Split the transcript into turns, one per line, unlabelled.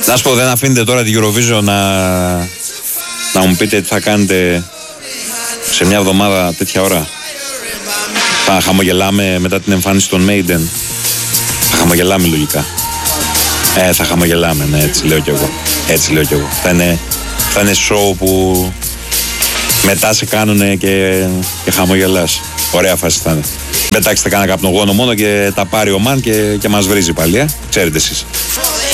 Να σου πω, δεν αφήνετε τώρα τη Eurovision να μου πείτε τι θα κάνετε σε μια εβδομάδα τέτοια ώρα? Θα χαμογελάμε μετά την εμφάνιση των Maiden? Θα χαμογελάμε λογικά. Θα χαμογελάμε, ναι, έτσι λέω κι εγώ. Έτσι λέω κι εγώ. Θα είναι show που μετά σε κάνουνε και χαμογελάς. Ωραία φάση θα είναι. Πετάξτε κανένα καπνογόνο μόνο και τα πάρει ο Μαν και μας βρίζει πάλι, ξέρετε εσείς.